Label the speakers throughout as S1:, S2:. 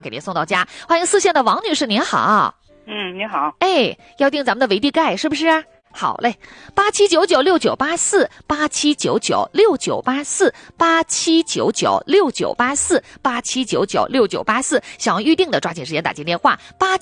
S1: 给您送到家。欢迎四线的王女士，您好。
S2: 你好。
S1: 哎，要订咱们的维 D 钙是不是？好嘞，87996984，87996984，87996984，想要预定的抓紧时间打进电话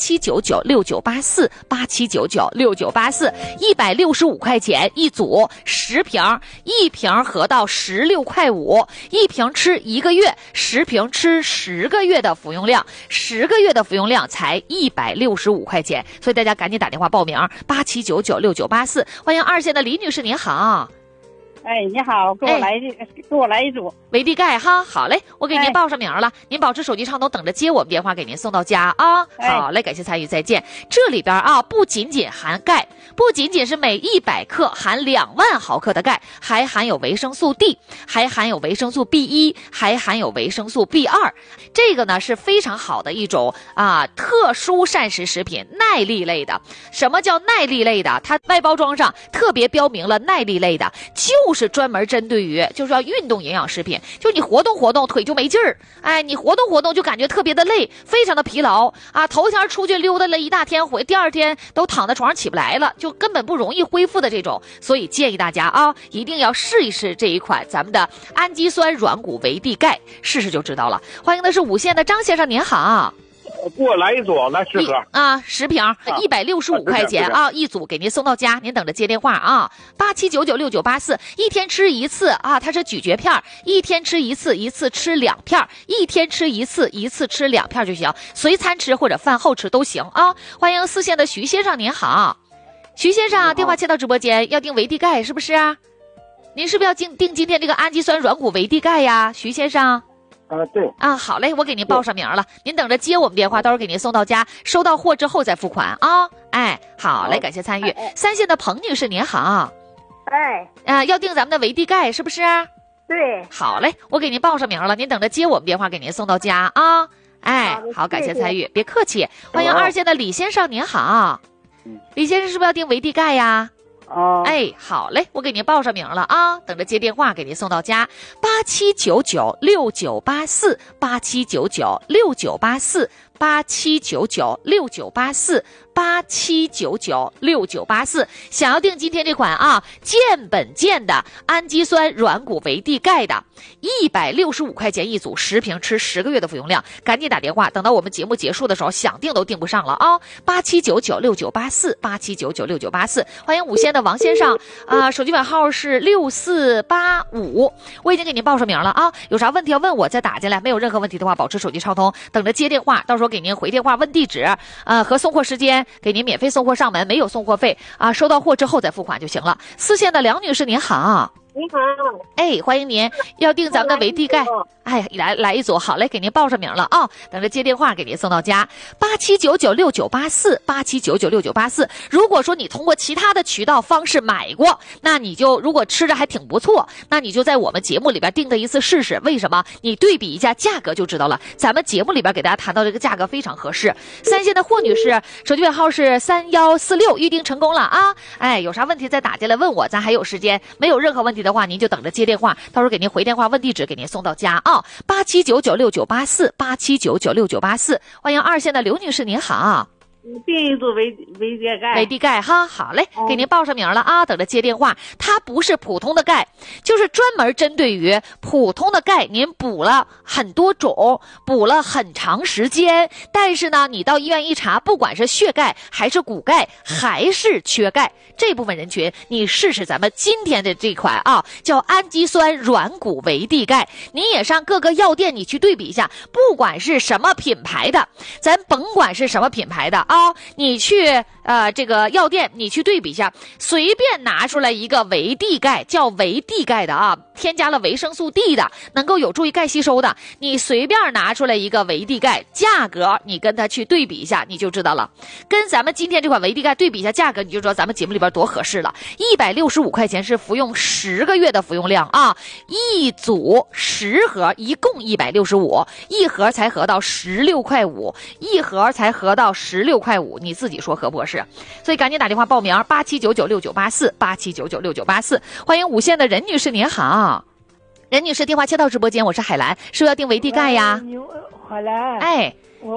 S1: ，87996984，87996984，165块钱一组10瓶，1瓶合到16块5，一瓶吃1个月，10瓶吃10个月的服用量，10个月的服用量才165块钱，所以大家赶紧打电话报名，87996984。欢迎二线的李女士，您好。
S2: 哎，你好，给我来一组
S1: 维 D 钙哈。好嘞，我给您报上名了，您保持手机畅通，等着接我们电话，给您送到家啊。好嘞，感谢参与，再见。这里边啊，不仅仅含钙，不仅仅是每100克含2万毫克的钙，还含有维生素 D， 还含有维生素 B1， 还含有维生素 B2。这个呢是非常好的一种特殊膳食食品，耐力类的。什么叫耐力类的？它外包装上特别标明了耐力类的，就是专门针对于就是要运动营养食品，就你活动活动腿就没劲儿，哎，你活动活动就感觉特别的累，非常的疲劳啊，头一天出去溜达了一大天，第二天都躺在床上起不来了，就根本不容易恢复的这种，所以建议大家啊，一定要试一试这一款咱们的氨基酸软骨维 D 钙，试试就知道了。欢迎的是5线的张先生，您好。
S3: 给我来一组，来10盒
S1: 10瓶，165块钱啊，一组给您送到家，您等着接电话啊。87996984，一天吃一次啊，它是咀嚼片，一天吃一次，一次吃2片，一天吃一次，一次吃2片就行，随餐吃或者饭后吃都行啊。欢迎4线的徐先生，您好。徐先生，电话接到直播间，要订维 D 钙是不是啊？您是不是要订今天这个氨基酸软骨维 D 钙呀，徐先生？
S3: 对
S1: 啊，好嘞，我给您报上名了，您等着接我们电话，到时候给您送到家，收到货之后再付款啊。哎，好嘞，感谢参与。3线的彭女士，您好。要订咱们的维 D 钙是不是？
S2: 对。
S1: 好嘞，我给您报上名了，您等着接我们电话，给您送到家啊。哎，好，感谢参与，别客气。欢迎2线的李先生，您好。李先生是不是要订维 D 钙呀？哎，好嘞，我给您报上名了啊，等着接电话，给您送到家。87996984，87996984，87996984，想要订今天这款健本健的氨基酸软骨维 D 钙的，165块钱一组，10瓶吃10个月的服用量，赶紧打电话，等到我们节目结束的时候，想订都订不上了啊！87996984，87996984，欢迎5线的王先生手机尾号是6485，我已经给您报上名了啊，有啥问题要问我再打进来，没有任何问题的话，保持手机畅通，等着接电话，到时候给您回电话问地址和送货时间，给您免费送货上门，没有送货费收到货之后再付款就行了。4线的梁女士您好。
S2: 你好。
S1: 哎，欢迎您，要订咱们的维 D 钙，哎，来一组，好嘞，给您报上名了啊，等着接电话给您送到家。87996984，87996984。如果说你通过其他的渠道方式买过，那你就如果吃着还挺不错，那你就在我们节目里边订的一次试试。为什么？你对比一下价格就知道了。咱们节目里边给大家谈到这个价格非常合适。3线的霍女士，手机尾号是3146，预定成功了啊！哎，有啥问题再打进来问我，咱还有时间。没有任何问题的话，您就等着接电话，到时候给您回电话问地址，给您送到家啊！87996984，87996984。欢迎2线的刘女士，您好。
S2: 订一组维 D 钙。
S1: 维 D 钙哈，好嘞，给您报上名了啊，等着接电话。它不是普通的钙，就是专门针对于普通的钙，您补了很多种，补了很长时间，但是呢，你到医院一查，不管是血钙还是骨钙，还是缺钙。这部分人群，你试试咱们今天的这款叫氨基酸软骨维 D 钙，你也上各个药店你去对比一下，不管是什么品牌的，咱甭管是什么品牌的你去这个药店你去对比一下，随便拿出来一个维 D 钙，叫维 D 钙的添加了维生素 D 的，能够有助于钙吸收的，你随便拿出来一个维 D 钙，价格你跟它去对比一下，你就知道了。跟咱们今天这款维 D 钙对比一下价格，你就知道咱们节目里边多合适了。165块钱是服用10个月的服用量一组10盒，一共165，一盒才合到16块5，一盒才合到16块5，你自己说合不合适？所以赶紧打电话报名87996984，87996984。欢迎5线的任女士，您好。任女士，电话接到直播间，我是海兰，是不是要订维 D 钙呀？
S4: 好了。
S1: 哎，
S4: 我